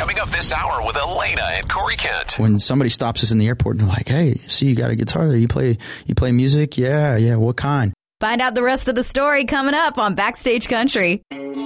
Coming up this hour with Elena and Corey Kent. When somebody stops us in the airport and they're like, hey, see, you got a guitar there. You play music? Yeah. What kind? Find out the rest of the story coming up on Backstage Country.